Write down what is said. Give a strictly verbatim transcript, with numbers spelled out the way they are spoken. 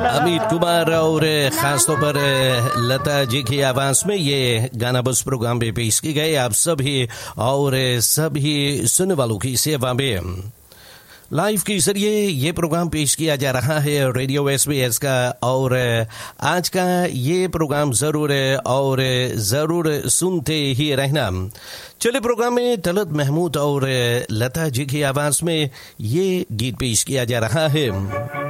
अमित कुमार और खास तौर पर लता जी की आवाज में ये गाना बस प्रोग्राम में पेश की गए आप सभी और सभी सुनने वालों की सेवा में। लाइव के जरिए ये प्रोग्राम पेश किया जा रहा है रेडियो एसबीएस का और आज का ये प्रोग्राम जरूर और जरूर सुनते ही रहना। चले प्रोग्राम में तलत महमूद और लता जी की आवाज में ये गीत पेश किया जा रहा है।